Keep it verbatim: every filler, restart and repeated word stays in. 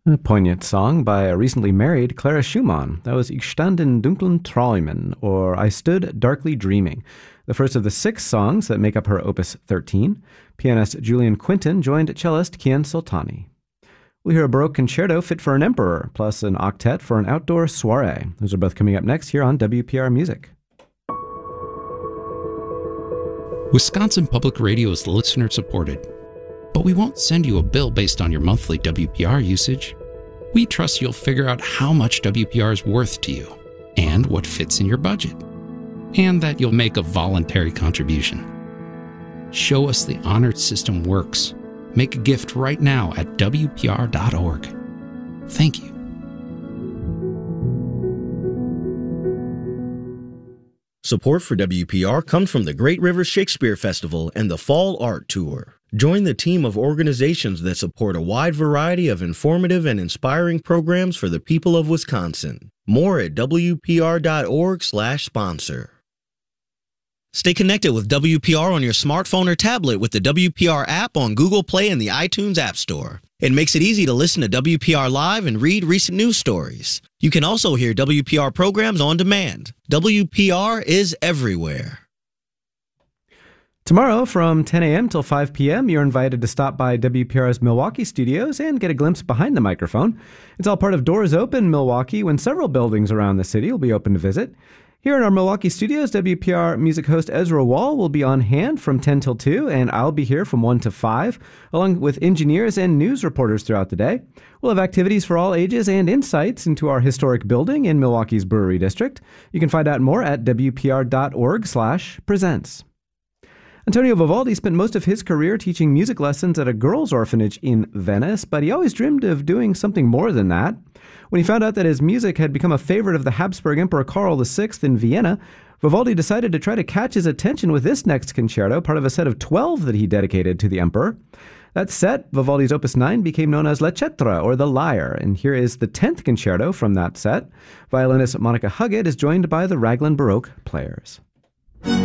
A poignant song by a recently married Clara Schumann. That was Ich stand in dunklen Träumen, or I Stood Darkly Dreaming, the first of the six songs that make up her Opus thirteen. Pianist Julian Quinton joined cellist Kian Soltani. We'll hear a Baroque concerto fit for an emperor, plus an octet for an outdoor soiree. Those are both coming up next here on W P R Music. Wisconsin Public Radio is listener-supported, but we won't send you a bill based on your monthly W P R usage. We trust you'll figure out how much W P R is worth to you and what fits in your budget, and that you'll make a voluntary contribution. Show us the honored system works. Make a gift right now at W P R dot org. Thank you. Support for W P R comes from the Great River Shakespeare Festival and the Fall Art Tour. Join the team of organizations that support a wide variety of informative and inspiring programs for the people of Wisconsin. More at W P R dot org slash sponsor. Stay connected with W P R on your smartphone or tablet with the W P R app on Google Play and the iTunes App Store. It makes it easy to listen to W P R Live and read recent news stories. You can also hear W P R programs on demand. W P R is everywhere. Tomorrow from ten a.m. till five p.m., you're invited to stop by W P R's Milwaukee studios and get a glimpse behind the microphone. It's all part of Doors Open Milwaukee, when several buildings around the city will be open to visit. Here in our Milwaukee studios, W P R music host Ezra Wall will be on hand from ten till two, and I'll be here from one to five, along with engineers and news reporters throughout the day. We'll have activities for all ages and insights into our historic building in Milwaukee's Brewery District. You can find out more at W P R dot org slash presents. Antonio Vivaldi spent most of his career teaching music lessons at a girls' orphanage in Venice, but he always dreamed of doing something more than that. When he found out that his music had become a favorite of the Habsburg Emperor Karl the Sixth in Vienna, Vivaldi decided to try to catch his attention with this next concerto, part of a set of twelve that he dedicated to the emperor. That set, Vivaldi's Opus nine, became known as La Cetra, or the Lyre, and here is the tenth concerto from that set. Violinist Monica Huggett is joined by the Raglan Baroque Players.